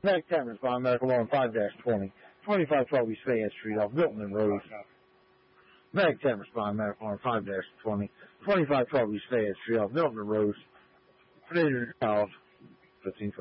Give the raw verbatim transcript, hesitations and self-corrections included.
Medic ten, respond medical on five dash twenty. twenty-five twelve East Fayette Street off Milton and Rose. Medic ten, respond medical on five dash twenty. twenty-five twelve East Fayette Street off Milton and Rose. Today's child, fifteen twelve.